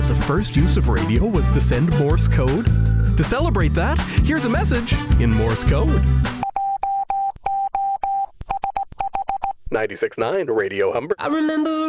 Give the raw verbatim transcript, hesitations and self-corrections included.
that the first use of radio was to send Morse code? To celebrate that, here's a message in Morse code. ninety-six point nine Radio Humber. I remember